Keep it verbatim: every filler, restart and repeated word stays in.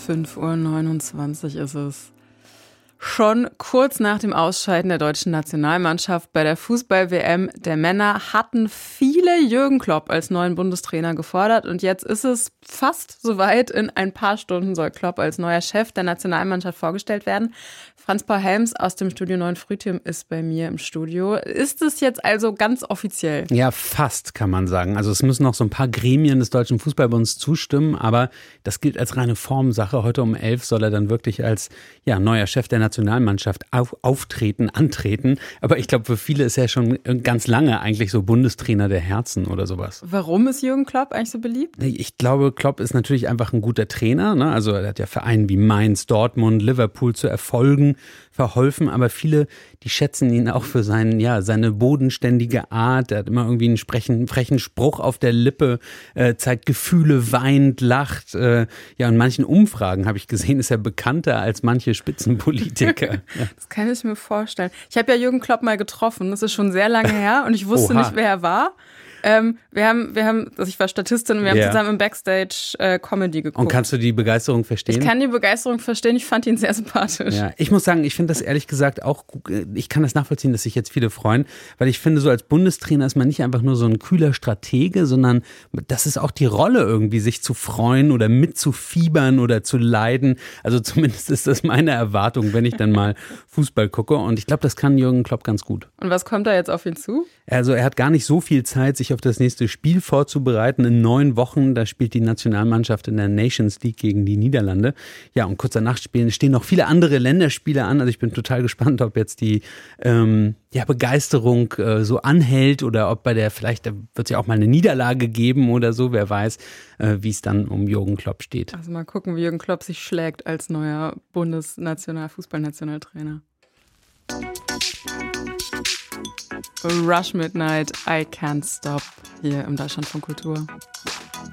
fünf Uhr neunundzwanzig ist es. Schon kurz nach dem Ausscheiden der deutschen Nationalmannschaft bei der Fußball-W M der Männer hatten viele Jürgen Klopp als neuen Bundestrainer gefordert. Und jetzt ist es fast soweit. In ein paar Stunden soll Klopp als neuer Chef der Nationalmannschaft vorgestellt werden. Franz-Paul Helms aus dem Studio neun Frühtim ist bei mir im Studio. Ist es jetzt also ganz offiziell? Ja, fast kann man sagen. Also es müssen noch so ein paar Gremien des Deutschen Fußballbunds zustimmen, aber das gilt als reine Formsache. Heute um elf soll er dann wirklich als ja, neuer Chef der Nationalmannschaft auf, auftreten, antreten. Aber ich glaube, für viele ist er schon ganz lange eigentlich so Bundestrainer der Herzen oder sowas. Warum ist Jürgen Klopp eigentlich so beliebt? Ich glaube, Klopp ist natürlich einfach ein guter Trainer, ne? Also er hat ja Vereinen wie Mainz, Dortmund, Liverpool zu Erfolgen verholfen, aber viele, die schätzen ihn auch für seinen, ja, seine bodenständige Art. Er hat immer irgendwie einen frechen, frechen Spruch auf der Lippe, äh, zeigt Gefühle, weint, lacht. Äh, ja, in manchen Umfragen habe ich gesehen, ist er bekannter als manche Spitzenpolitiker. Ja. Das kann ich mir vorstellen. Ich habe ja Jürgen Klopp mal getroffen, das ist schon sehr lange her und ich wusste Oha. nicht, wer er war. Ähm, wir haben, wir haben, also ich war Statistin und wir haben Ja. zusammen im Backstage äh, Comedy geguckt. Und kannst du die Begeisterung verstehen? Ich kann die Begeisterung verstehen, ich fand ihn sehr sympathisch. Ja, ich muss sagen, ich finde das ehrlich gesagt auch, ich kann das nachvollziehen, dass sich jetzt viele freuen, weil ich finde, so als Bundestrainer ist man nicht einfach nur so ein kühler Stratege, sondern das ist auch die Rolle irgendwie, sich zu freuen oder mitzufiebern oder zu leiden. Also zumindest ist das meine Erwartung, wenn ich dann mal Fußball gucke, und ich glaube, das kann Jürgen Klopp ganz gut. Und was kommt da jetzt auf ihn zu? Also er hat gar nicht so viel Zeit, sich auf das nächste Spiel vorzubereiten. In neun Wochen, da spielt die Nationalmannschaft in der Nations League gegen die Niederlande. Ja, und kurz danach spielen, stehen noch viele andere Länderspiele an. Also ich bin total gespannt, ob jetzt die ähm, ja, Begeisterung äh, so anhält oder ob bei der, vielleicht da wird es ja auch mal eine Niederlage geben oder so, wer weiß, äh, wie es dann um Jürgen Klopp steht. Also mal gucken, wie Jürgen Klopp sich schlägt als neuer Bundesnational-Fußballnationaltrainer. Rush Midnight, I Can't Stop, hier im Deutschlandfunk Kultur.